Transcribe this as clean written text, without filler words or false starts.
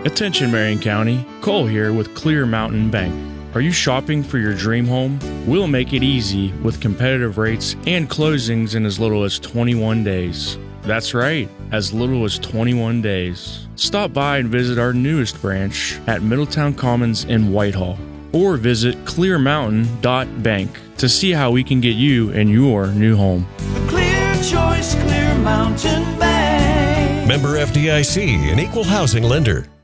Attention Marion County, Cole here with Clear Mountain Bank. Are you shopping for your dream home? We'll make it easy with competitive rates and closings in as little as 21 days. That's right, as little as 21 days. Stop by and visit our newest branch at Middletown Commons in Whitehall, or visit clearmountain.bank to see how we can get you in your new home. The clear choice, Clear Mountain Bank. Member FDIC, an equal housing lender.